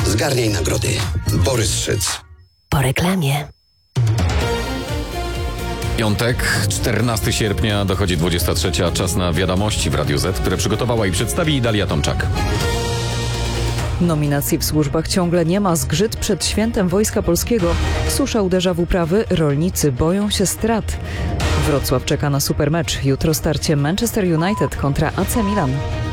Zgarniaj nagrody. Borys Szyc. Po reklamie. Piątek, 14 sierpnia, dochodzi 23. Czas na wiadomości w Radiu Z, które przygotowała i przedstawi Dalia Tomczak. Nominacji w służbach ciągle nie ma. Zgrzyt przed świętem Wojska Polskiego. Susza uderza w uprawy, rolnicy boją się strat. Wrocław czeka na supermecz. Jutro starcie Manchester United kontra AC Milan.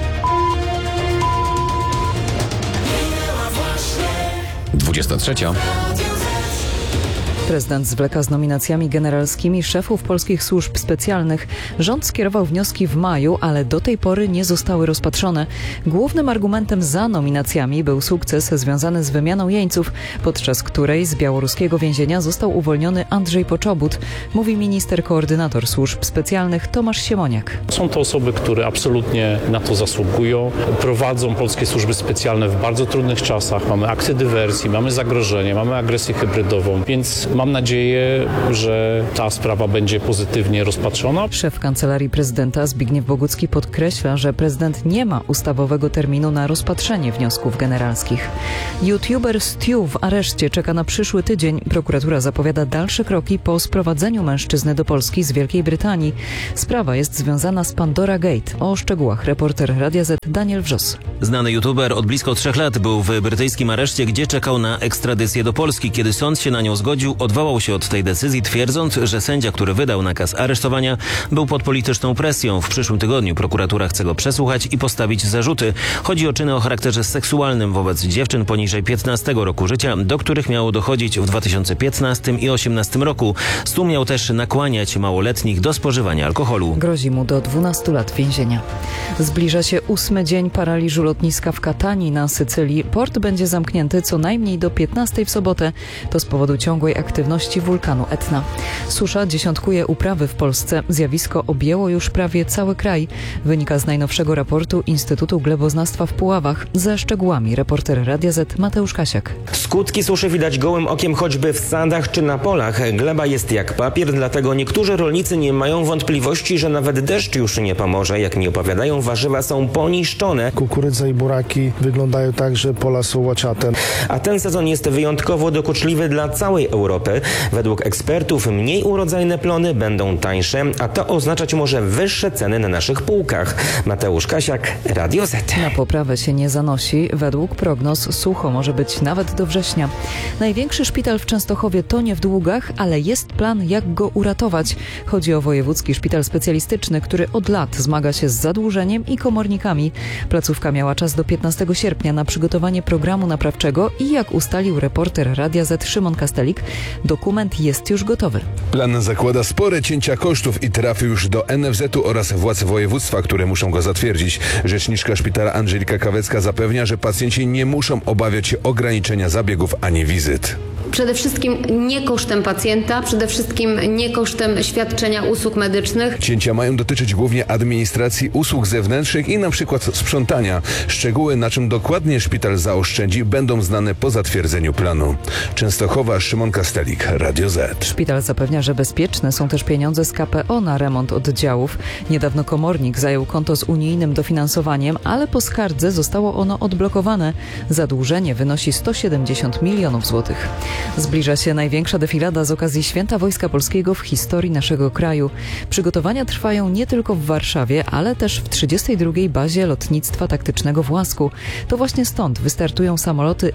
Prezydent zwleka z nominacjami generalskimi szefów polskich służb specjalnych. Rząd skierował wnioski w maju, ale do tej pory nie zostały rozpatrzone. Głównym argumentem za nominacjami był sukces związany z wymianą jeńców, podczas której z białoruskiego więzienia został uwolniony Andrzej Poczobut, mówi minister koordynator służb specjalnych Tomasz Siemoniak. Są to osoby, które absolutnie na to zasługują. Prowadzą polskie służby specjalne w bardzo trudnych czasach. Mamy akty dywersji, mamy zagrożenie, mamy agresję hybrydową, więc mam nadzieję, że ta sprawa będzie pozytywnie rozpatrzona. Szef Kancelarii Prezydenta Zbigniew Bogucki podkreśla, że prezydent nie ma ustawowego terminu na rozpatrzenie wniosków generalskich. YouTuber Stu w areszcie czeka na przyszły tydzień. Prokuratura zapowiada dalsze kroki po sprowadzeniu mężczyzny do Polski z Wielkiej Brytanii. Sprawa jest związana z Pandora Gate. O szczegółach reporter Radia Z Daniel Wrzos. Znany YouTuber od blisko 3 lat był w brytyjskim areszcie, gdzie czekał na ekstradycję do Polski. Kiedy sąd się na nią zgodził, odwołał się od tej decyzji, twierdząc, że sędzia, który wydał nakaz aresztowania, był pod polityczną presją. W przyszłym tygodniu prokuratura chce go przesłuchać i postawić zarzuty. Chodzi o czyny o charakterze seksualnym wobec dziewczyn poniżej 15 roku życia, do których miało dochodzić w 2015 i 2018 roku. Stu miał też nakłaniać małoletnich do spożywania alkoholu. Grozi mu do 12 lat więzienia. Zbliża się 8. dzień paraliżu lotniska w Katanii na Sycylii. Port będzie zamknięty co najmniej do 15 w sobotę. To z powodu ciągłej aktywności wulkanu Etna. Susza dziesiątkuje uprawy w Polsce. Zjawisko objęło już prawie cały kraj. Wynika z najnowszego raportu Instytutu Gleboznawstwa w Puławach. Ze szczegółami reporter Radia Z Mateusz Kasiak. Skutki suszy widać gołym okiem choćby w sadach czy na polach. Gleba jest jak papier, dlatego niektórzy rolnicy nie mają wątpliwości, że nawet deszcz już nie pomoże. Jak mi opowiadają, warzywa są poniszczone. Kukurydza i buraki wyglądają tak, że pola są łaciate. A ten sezon jest wyjątkowo dokuczliwy dla całej Europy. Według ekspertów mniej urodzajne plony będą tańsze, a to oznaczać może wyższe ceny na naszych półkach. Mateusz Kasiak, Radio Z. Na poprawę się nie zanosi. Według prognoz sucho może być nawet do września. Największy szpital w Częstochowie tonie w długach, ale jest plan, jak go uratować. Chodzi o Wojewódzki Szpital Specjalistyczny, który od lat zmaga się z zadłużeniem i komornikami. Placówka miała czas do 15 sierpnia na przygotowanie programu naprawczego i jak ustalił reporter Radia Z Szymon Kastelik, dokument jest już gotowy. Plan zakłada spore cięcia kosztów i trafił już do NFZ-u oraz władz województwa, które muszą go zatwierdzić. Rzeczniczka szpitala Angelika Kawecka zapewnia, że pacjenci nie muszą obawiać się ograniczenia zabiegów ani wizyt. Przede wszystkim nie kosztem pacjenta, przede wszystkim nie kosztem świadczenia usług medycznych. Cięcia mają dotyczyć głównie administracji, usług zewnętrznych i na przykład sprzątania. Szczegóły, na czym dokładnie szpital zaoszczędzi, będą znane po zatwierdzeniu planu. Częstochowa, Szymon Kastelik, Radio Z. Szpital zapewnia, że bezpieczne są też pieniądze z KPO na remont oddziałów. Niedawno komornik zajął konto z unijnym dofinansowaniem, ale po skardze zostało ono odblokowane. Zadłużenie wynosi 170 milionów złotych. Zbliża się największa defilada z okazji Święta Wojska Polskiego w historii naszego kraju. Przygotowania trwają nie tylko w Warszawie, ale też w 32. bazie lotnictwa taktycznego w Łasku. To właśnie stąd wystartują samoloty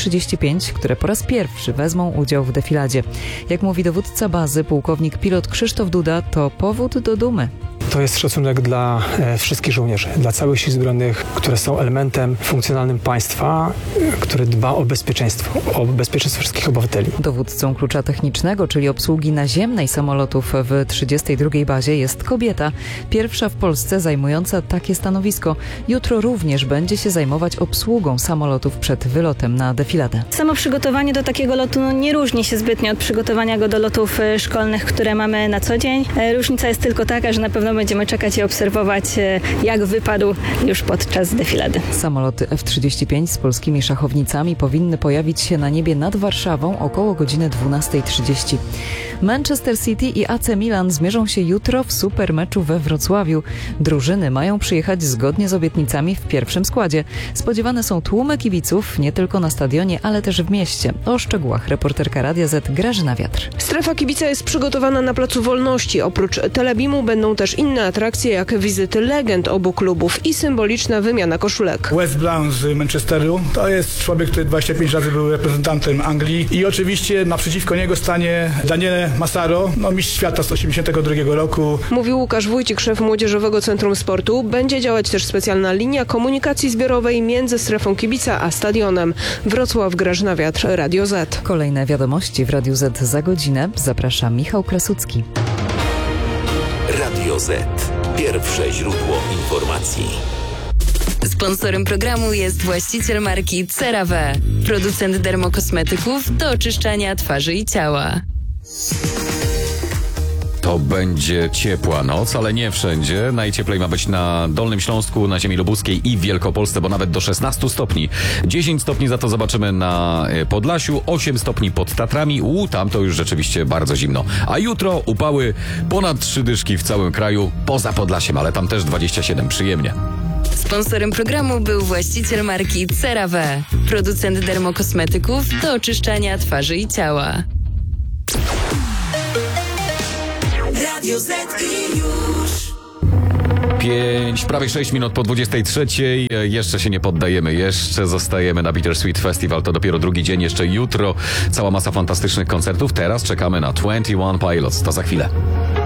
F-35, które po raz pierwszy wezmą udział w defiladzie. Jak mówi dowódca bazy, pułkownik pilot Krzysztof Duda, to powód do dumy. To jest szacunek dla wszystkich żołnierzy, dla całych sił zbrojnych, które są elementem funkcjonalnym państwa, które dba o bezpieczeństwo wszystkich obywateli. Dowódcą klucza technicznego, czyli obsługi naziemnej samolotów w 32. bazie jest kobieta. Pierwsza w Polsce zajmująca takie stanowisko. Jutro również będzie się zajmować obsługą samolotów przed wylotem na defiladę. Samo przygotowanie do takiego lotu nie różni się zbytnio od przygotowania go do lotów szkolnych, które mamy na co dzień. Różnica jest tylko taka, że na pewno będziemy czekać i obserwować, jak wypadł już podczas defilady. Samoloty F-35 z polskimi szachownicami powinny pojawić się na niebie nad Warszawą około godziny 12:30. Manchester City i AC Milan zmierzą się jutro w supermeczu we Wrocławiu. Drużyny mają przyjechać zgodnie z obietnicami w pierwszym składzie. Spodziewane są tłumy kibiców nie tylko na stadionie, ale też w mieście. O szczegółach reporterka Radia Z Grażyna Wiatr. Strefa kibica jest przygotowana na Placu Wolności. Oprócz Telebimu będą też inne atrakcje, jak wizyty legend obu klubów i symboliczna wymiana koszulek. Wes Brown z Manchesteru to jest człowiek, który 25 razy był reprezentantem Anglii i oczywiście naprzeciwko niego stanie Daniele Massaro, mistrz świata z 1982 roku. Mówił Łukasz Wójcik, szef Młodzieżowego Centrum Sportu. Będzie działać też specjalna linia komunikacji zbiorowej między strefą kibica a stadionem. Wrocław, Grażyna Wiatr, Radio Z. Kolejne wiadomości w Radiu Z za godzinę. Zaprasza Michał Krasucki. Radio Z. Pierwsze źródło informacji. Sponsorem programu jest właściciel marki CeraVe, producent dermokosmetyków do oczyszczania twarzy i ciała. To będzie ciepła noc, ale nie wszędzie. Najcieplej ma być na Dolnym Śląsku, na ziemi lubuskiej i w Wielkopolsce, bo nawet do 16 stopni. 10 stopni za to zobaczymy na Podlasiu, 8 stopni pod Tatrami. Tam to już rzeczywiście bardzo zimno. A jutro upały ponad 3 dyszki w całym kraju, poza Podlasiem, ale tam też 27, przyjemnie. Sponsorem programu był właściciel marki CeraVe, producent dermokosmetyków do oczyszczania twarzy i ciała. Radio Z i już. 5, prawie 6 minut po 23. Jeszcze się nie poddajemy, jeszcze zostajemy na Bittersweet Festival. To dopiero drugi dzień, jeszcze jutro cała masa fantastycznych koncertów. Teraz czekamy na 21 Pilots. To za chwilę.